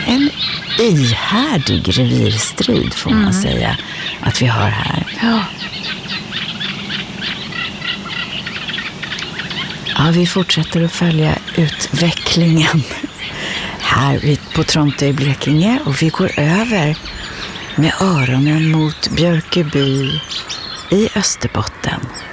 en ihärdig revirstrid får man säga att vi har här. Ja. Ja, vi fortsätter att följa utvecklingen här på Tromtö i Blekinge och vi går över med öronen mot Björköby i Österbotten.